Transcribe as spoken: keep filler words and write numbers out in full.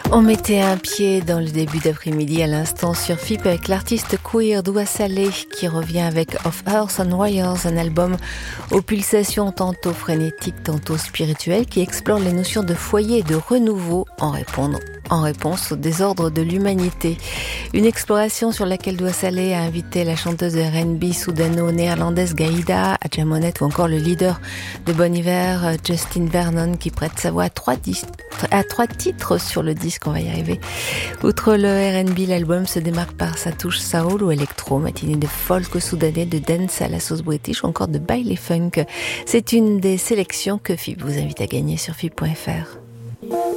On mettait un pied dans le début d'après-midi à l'instant sur F I P avec l'artiste queer Doua Saleh qui revient avec Of Earth and Wires, un album aux pulsations tantôt frénétiques, tantôt spirituelles qui explore les notions de foyer et de renouveau en répondre en réponse au désordre de l'humanité. Une exploration sur laquelle Doua Saleh a invité la chanteuse de R and B soudano-néerlandaise Gaïda Adjamonet ou encore le leader de Bon Iver, Justin Vernon, qui prête sa voix à trois, dis- à trois titres sur le disque, on va y arriver. Outre le R and B, l'album se démarque par sa touche soul ou électro, matinée de folk soudanais, de dance à la sauce british ou encore de baile funk. C'est une des sélections que F I P vous invite à gagner sur F I P point F R.